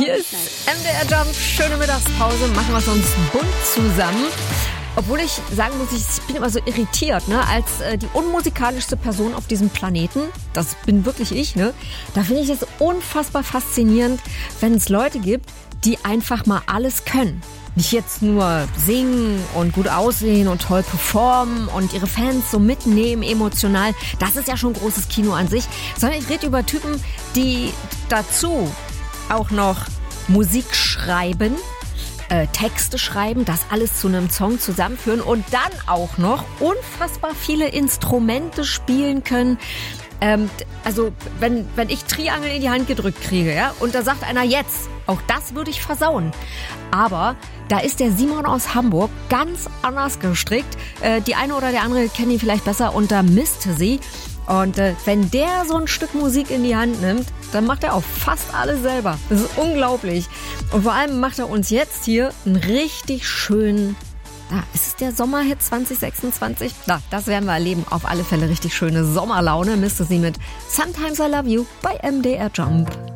Hier ist MDR Jump, schöne Mittagspause, machen wir es uns bunt zusammen. Obwohl ich sagen muss, ich bin immer so irritiert, ne? Als die unmusikalischste Person auf diesem Planeten, das bin wirklich ich, ne? Da finde ich es unfassbar faszinierend, wenn es Leute gibt, die einfach mal alles können. Nicht jetzt nur singen und gut aussehen und toll performen und ihre Fans so mitnehmen emotional. Das ist ja schon großes Kino an sich. Sondern ich rede über Typen, die dazu auch noch Musik schreiben, Texte schreiben, das alles zu einem Song zusammenführen und dann auch noch unfassbar viele Instrumente spielen können. Also wenn ich Triangel in die Hand gedrückt kriege, ja, und da sagt einer jetzt, auch das würde ich versauen. Aber da ist der Simon aus Hamburg ganz anders gestrickt. Die eine oder der andere kennt ihn vielleicht besser unter Mystersy. Und wenn der so ein Stück Musik in die Hand nimmt, dann macht er auch fast alles selber. Das ist unglaublich. Und vor allem macht er uns jetzt hier einen richtig schönen, ist es der Sommerhit 2026? Das werden wir erleben. Auf alle Fälle richtig schöne Sommerlaune. Mystersy mit Sometimes I Love You bei MDR Jump.